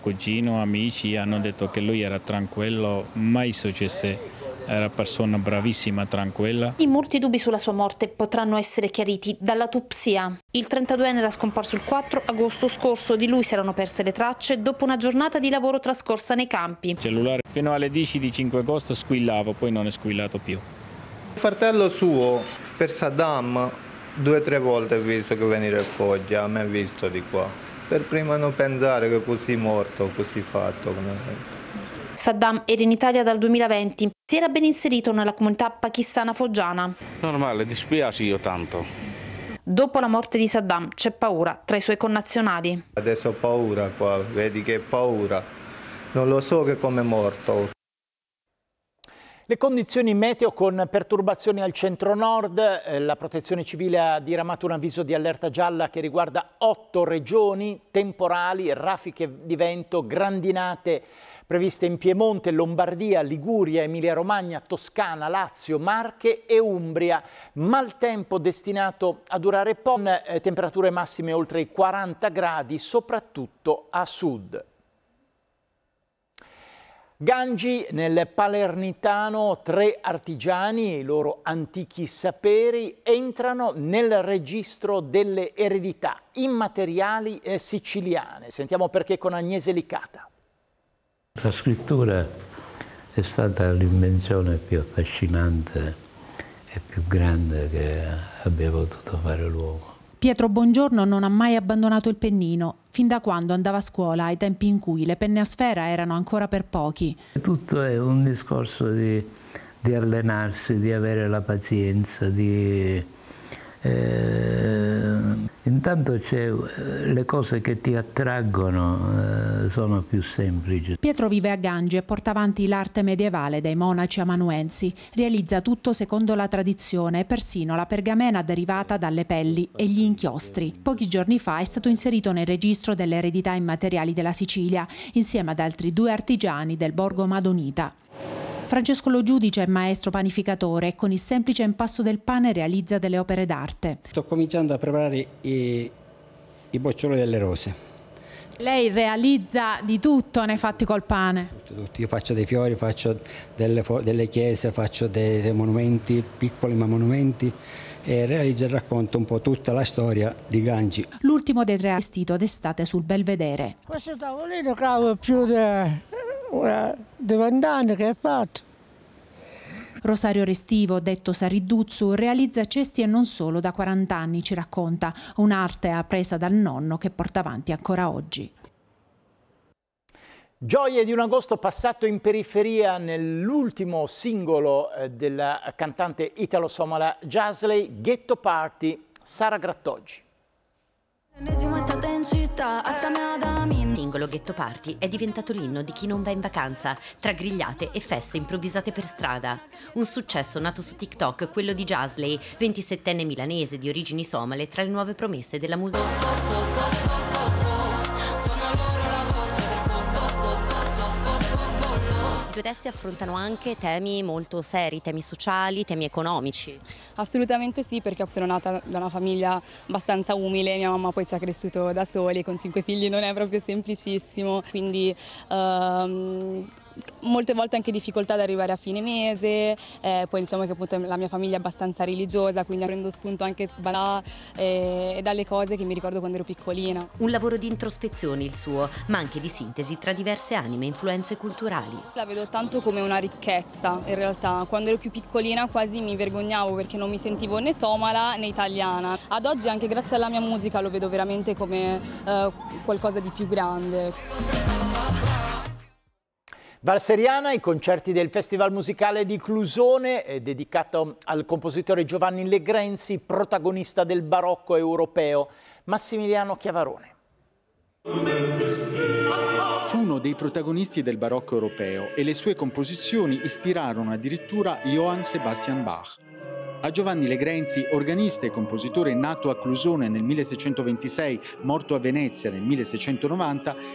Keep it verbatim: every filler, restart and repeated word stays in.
cugino, amici hanno detto che lui era tranquillo, mai successe. Era una persona bravissima, tranquilla. I molti dubbi sulla sua morte potranno essere chiariti dall'autopsia. Il trentaduenne era scomparso il quattro agosto scorso, di lui si erano perse le tracce dopo una giornata di lavoro trascorsa nei campi. Il cellulare fino alle dieci di cinque agosto squillava, poi non è squillato più. Il fratello suo, per Saddam, due o tre volte ha visto che venire a Foggia, a me ha visto di qua. Per prima non pensare che così morto, così fatto. Come... Saddam era in Italia dal duemilaventi, si era ben inserito nella comunità pakistana foggiana. Normale, dispiace io tanto. Dopo la morte di Saddam c'è paura tra i suoi connazionali. Adesso ho paura qua, vedi che paura. Non lo so che come è morto. Le condizioni meteo con perturbazioni al centro-nord, eh, la Protezione Civile ha diramato un avviso di allerta gialla che riguarda otto regioni, temporali, raffiche di vento, grandinate previste in Piemonte, Lombardia, Liguria, Emilia-Romagna, Toscana, Lazio, Marche e Umbria. Maltempo destinato a durare poco, con eh, temperature massime oltre i quaranta gradi, soprattutto a sud. Gangi nel Palermitano, tre artigiani e i loro antichi saperi entrano nel registro delle eredità immateriali eh, siciliane. Sentiamo perché con Agnese Licata. La scrittura è stata l'invenzione più affascinante e più grande che abbia potuto fare l'uomo. Pietro Bongiorno non ha mai abbandonato il pennino, fin da quando andava a scuola, ai tempi in cui le penne a sfera erano ancora per pochi. Tutto è un discorso di, di allenarsi, di avere la pazienza, di... Eh, intanto c'è, le cose che ti attraggono eh, sono più semplici. Pietro vive a Gangi e porta avanti l'arte medievale dei monaci amanuensi. Realizza tutto secondo la tradizione e persino la pergamena derivata dalle pelli e gli inchiostri. Pochi giorni fa è stato inserito nel registro delle eredità immateriali della Sicilia insieme ad altri due artigiani del Borgo Madonita. Francesco Lo Giudice è maestro panificatore e con il semplice impasto del pane realizza delle opere d'arte. Sto cominciando a preparare i, i boccioli delle rose. Lei realizza di tutto nei fatti col pane? Tutto. Io faccio dei fiori, faccio delle, delle chiese, faccio dei, dei monumenti, piccoli ma monumenti, e realizzo e racconto un po' tutta la storia di Gangi. L'ultimo dei tre allestito d'estate sul Belvedere. Questo tavolino cavo più di vent'anni che è fatto. Rosario Restivo, detto Sariduzzu, realizza cesti e non solo da quaranta anni, ci racconta, un'arte appresa dal nonno che porta avanti ancora oggi. Gioie di un agosto passato in periferia nell'ultimo singolo della cantante italo-somala Jasley, Ghetto Party, Sara Grattoggi. Il singolo Ghetto Party è diventato l'inno di chi non va in vacanza, tra grigliate e feste improvvisate per strada. Un successo nato su TikTok, quello di Jasley, ventisettenne milanese di origini somale, tra le nuove promesse della musica. I tuoi testi affrontano anche temi molto seri, temi sociali, temi economici. Assolutamente sì, perché sono nata da una famiglia abbastanza umile, mia mamma poi ci ha cresciuto da soli, con cinque figli non è proprio semplicissimo, quindi ehm, molte volte anche difficoltà ad arrivare a fine mese, eh, poi diciamo che appunto la mia famiglia è abbastanza religiosa, quindi prendo spunto anche da, eh, dalle cose che mi ricordo quando ero piccolina. Un lavoro di introspezione il suo, ma anche di sintesi tra diverse anime e influenze culturali. La vedo tanto come una ricchezza in realtà, quando ero più piccolina quasi mi vergognavo perché non mi sentivo né somala né italiana. Ad oggi anche grazie alla mia musica lo vedo veramente come eh, qualcosa di più grande. Valseriana, i concerti del Festival Musicale di Clusone, è dedicato al compositore Giovanni Legrenzi, protagonista del barocco europeo, Massimiliano Chiavarone. Fu uno dei protagonisti del barocco europeo e le sue composizioni ispirarono addirittura Johann Sebastian Bach. A Giovanni Legrenzi, organista e compositore nato a Clusone nel milleseicentoventisei, morto a Venezia nel milleseicentonovanta,